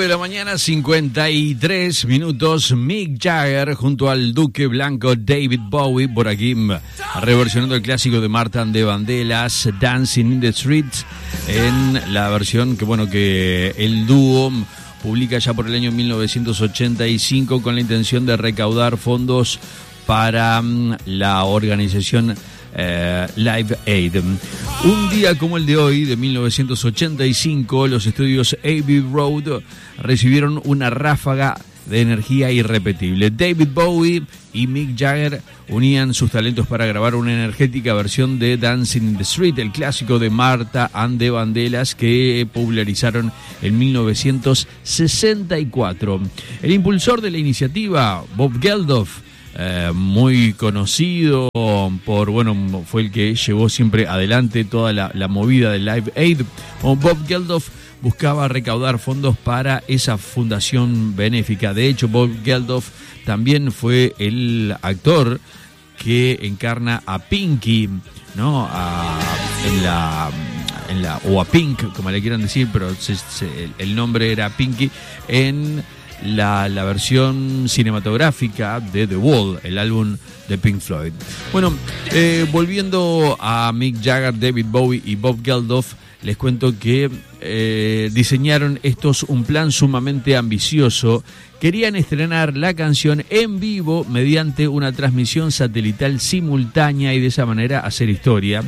la mañana, 53 minutos. Mick Jagger junto al Duque Blanco David Bowie por aquí, reversionando el clásico de Marta and the Vandellas, Dancing in the Streets, en la versión que el dúo publica ya por el año 1985 con la intención de recaudar fondos para la organización Live Aid. Un día como el de hoy, de 1985, los estudios Abbey Road recibieron una ráfaga de energía irrepetible. David Bowie y Mick Jagger unían sus talentos para grabar una energética versión de Dancing in the Street, el clásico de Marta and the Vandellas que popularizaron en 1964. El impulsor de la iniciativa, Bob Geldof, muy conocido por, fue el que llevó siempre adelante toda la movida de Live Aid. Bob Geldof buscaba recaudar fondos para esa fundación benéfica. De hecho, Bob Geldof también fue el actor que encarna a Pinky, ¿no? O a Pink, como le quieran decir, pero el nombre era Pinky en la versión cinematográfica de The Wall, el álbum de Pink Floyd. Volviendo a Mick Jagger, David Bowie y Bob Geldof, les cuento que diseñaron estos un plan sumamente ambicioso. Querían estrenar la canción en vivo mediante una transmisión satelital simultánea y de esa manera hacer historia.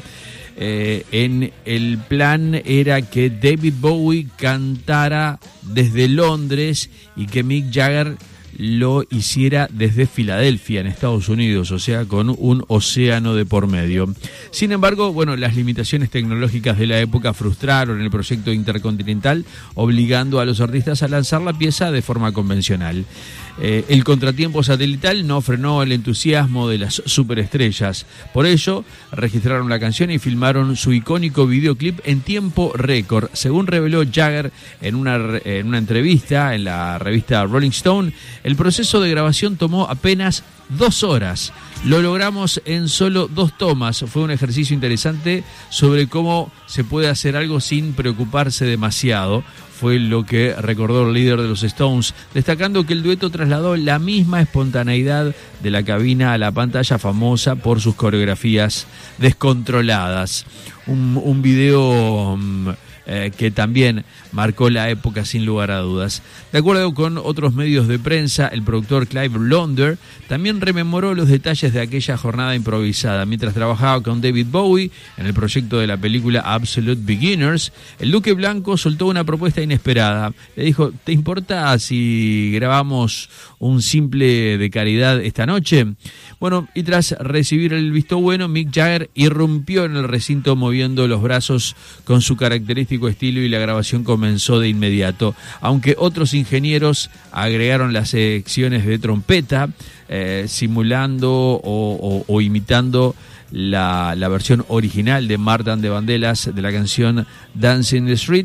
En el plan era que David Bowie cantara desde Londres y que Mick Jagger lo hiciera desde Filadelfia, en Estados Unidos, o sea, con un océano de por medio. Sin embargo, las limitaciones tecnológicas de la época frustraron el proyecto intercontinental, obligando a los artistas a lanzar la pieza de forma convencional. El contratiempo satelital no frenó el entusiasmo de las superestrellas. Por ello, registraron la canción y filmaron su icónico videoclip en tiempo récord. Según reveló Jagger en una entrevista en la revista Rolling Stone, el proceso de grabación tomó apenas 2 horas. Lo logramos en solo 2 tomas. Fue un ejercicio interesante sobre cómo se puede hacer algo sin preocuparse demasiado. Fue lo que recordó el líder de los Stones, destacando que el dueto trasladó la misma espontaneidad de la cabina a la pantalla, famosa por sus coreografías descontroladas. Un video que también marcó la época sin lugar a dudas. De acuerdo con otros medios de prensa, el productor Clive Launder también rememoró los detalles de aquella jornada improvisada. Mientras trabajaba con David Bowie en el proyecto de la película Absolute Beginners, el Duque Blanco soltó una propuesta inesperada. Le dijo: ¿te importa si grabamos un simple de caridad esta noche? Y tras recibir el visto bueno, Mick Jagger irrumpió en el recinto moviendo los brazos con su característico estilo y la grabación comenzó de inmediato. Aunque otros ingenieros agregaron las secciones de trompeta, simulando o imitando la versión original de Marta and the Vandellas de la canción Dancing in the Street.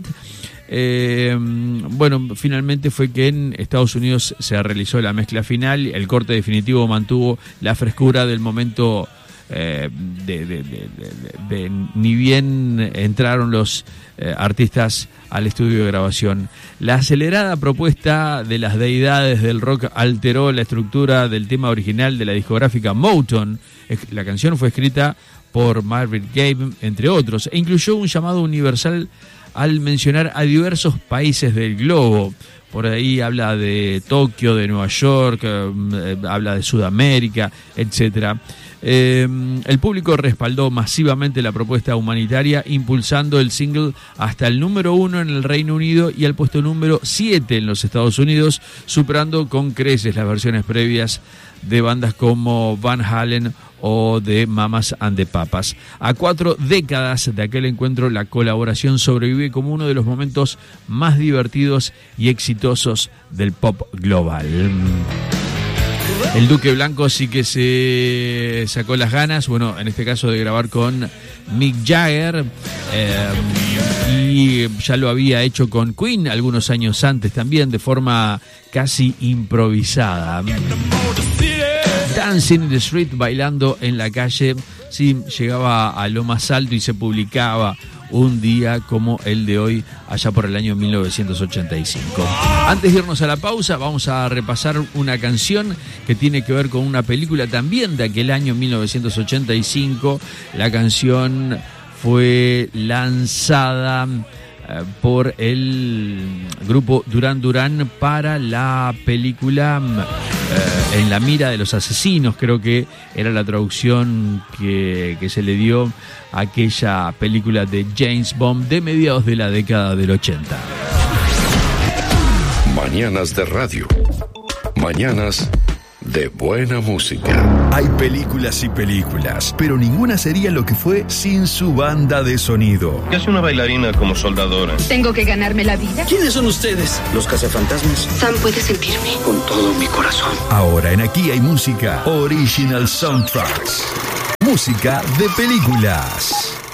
Finalmente fue que en Estados Unidos se realizó la mezcla final. El corte definitivo mantuvo la frescura del momento. Ni bien entraron los artistas al estudio de grabación. La acelerada propuesta de las deidades del rock alteró la estructura del tema original de la discográfica Motown. La canción fue escrita por Marvin Gaye, entre otros, e incluyó un llamado universal al mencionar a diversos países del globo. Por ahí habla de Tokio, de Nueva York, habla de Sudamérica, etcétera. El público respaldó masivamente la propuesta humanitaria, impulsando el single hasta el número 1 en el Reino Unido y al puesto número 7 en los Estados Unidos, superando con creces las versiones previas de bandas como Van Halen o de Mamas and the Papas. A 4 décadas de aquel encuentro, la colaboración sobrevive como uno de los momentos más divertidos y exitosos del pop global. El Duque Blanco sí que se sacó las ganas, en este caso de grabar con Mick Jagger, y ya lo había hecho con Queen algunos años antes también, de forma casi improvisada. Dancing in the Street, bailando en la calle, sí, llegaba a lo más alto y se publicaba un día como el de hoy, allá por el año 1985. Antes de irnos a la pausa, vamos a repasar una canción que tiene que ver con una película también de aquel año 1985. La canción fue lanzada por el grupo Duran Duran para la película En la mira de los asesinos, creo que era la traducción que se le dio a aquella película de James Bond de mediados de la década del 80. Mañanas de radio. Mañanas de buena música. Hay películas y películas, pero ninguna sería lo que fue sin su banda de sonido. ¿Qué hace una bailarina como soldadora? Tengo que ganarme la vida. ¿Quiénes son ustedes? Los cazafantasmas. Sam puede sentirme. Con todo mi corazón. Ahora en Aquí hay música, Original Soundtracks. Música de películas.